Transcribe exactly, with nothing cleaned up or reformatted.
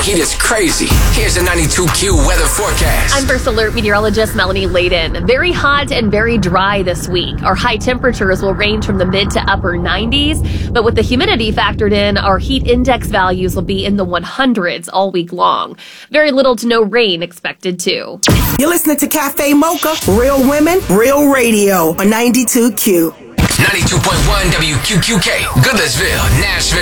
heat is crazy. Here's the ninety-two Q weather forecast. I'm First Alert meteorologist Melanie Layden. Very hot and very dry this week. Our high temperatures will range from the mid to upper nineties, but with the humidity factored in, our heat index values will be in the hundreds all week long. Very little to no rain expected too. You're listening to Cafe Mocha, Real Women, Real Radio on ninety-two Q. ninety-two point one W Q Q K, Goodlettsville, Nashville.